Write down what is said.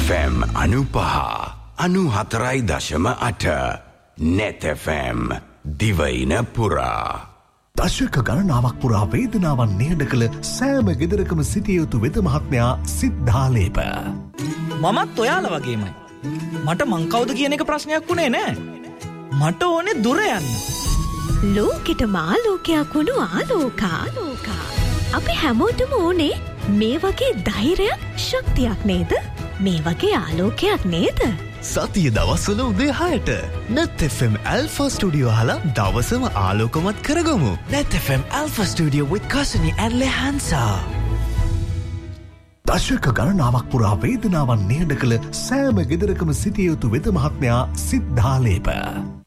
FM 95.4.8 Net FM දිවයින පුරා දශක ගණනාවක් පුරා වේදනාවන් නිහඬ කළ සෑම ගෙදරකම සිටිය යුතු වෙද මහත්මයා සිද්ධාලේප. මමත් ඔයාලා වගේමයි. මට මං කවුද කියන එක ප්‍රශ්නයක් වුණේ නෑ. මට ඕනේ දුර යන්න. ලෝකෙට මාලෝකයක් වුණු ආලෝකා. අපි හැමෝටම ඕනේ මේ වගේ ධෛර්යයක් ශක්තියක් නේද? මේ වගේ ආලෝකයක් නේද? සතිය දවස්වල උදේ 6ට Net FM Alpha Studio අහලා දවසම ආලෝකමත් කරගමු. Net FM Alpha Studio with Kasani and Lehansa. දශක ගණනාවක් පුරා වේදනාවන් නිහඬ කළ සෑම ගෙදරකම සිටිය යුතු වෙද මහත්මයා සිද්ධාලේප.